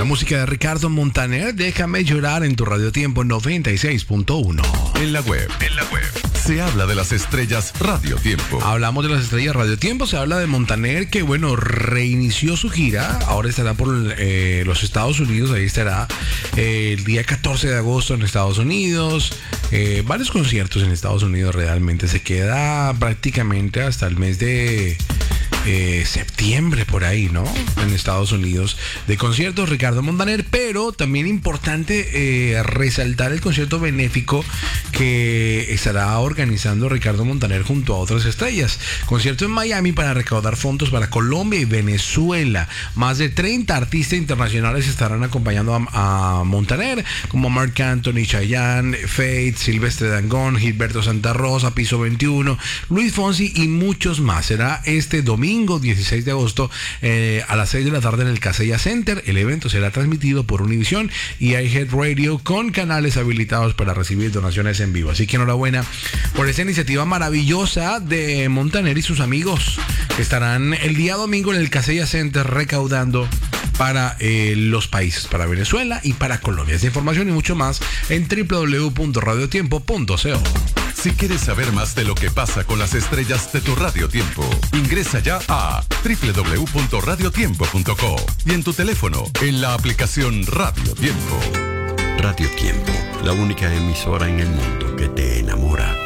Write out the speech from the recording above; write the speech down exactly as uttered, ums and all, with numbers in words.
La música de Ricardo Montaner, Déjame llorar, en tu Radio Tiempo noventa y seis punto uno. En la web, en la web, se habla de las estrellas Radio Tiempo. Hablamos de las estrellas Radio Tiempo, se habla de Montaner, que bueno, reinició su gira, ahora estará por eh, los Estados Unidos, ahí estará eh, el día catorce de agosto en Estados Unidos, eh, varios conciertos en Estados Unidos, realmente se queda prácticamente hasta el mes de... Eh, septiembre por ahí, ¿no? En Estados Unidos de conciertos Ricardo Montaner, pero también importante eh, resaltar el concierto benéfico que estará organizando Ricardo Montaner junto a otras estrellas. Concierto en Miami para recaudar fondos para Colombia y Venezuela. Más de treinta artistas internacionales estarán acompañando a, a Montaner, como Marc Anthony, Chayanne, Faith, Silvestre Dangond, Gilberto Santa Rosa, Piso veintiuno, Luis Fonsi y muchos más. Será este domingo dieciséis de agosto eh, a las seis de la tarde en el Casella Center. El evento será transmitido por Univision y iHeartRadio con canales habilitados para recibir donaciones en vivo. Así que enhorabuena por esta iniciativa maravillosa de Montaner y sus amigos, que estarán el día domingo en el Casella Center recaudando para eh, los países, para Venezuela y para Colombia. Esta información y mucho más en doble u doble u doble u punto radio tiempo punto co. Si quieres saber más de lo que pasa con las estrellas de tu Radio Tiempo, ingresa ya a doble u doble u doble u punto radio tiempo punto co y en tu teléfono, en la aplicación Radio Tiempo. Radio Tiempo, la única emisora en el mundo que te enamora.